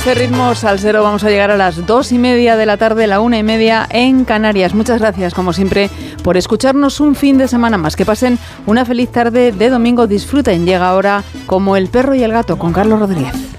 este ritmo salsero vamos a llegar a las 2:30 de la tarde, la 1:30 en Canarias. Muchas gracias, como siempre, por escucharnos un fin de semana más. Que pasen una feliz tarde de domingo. Disfruten. Llega ahora Como el perro y el gato con Carlos Rodríguez.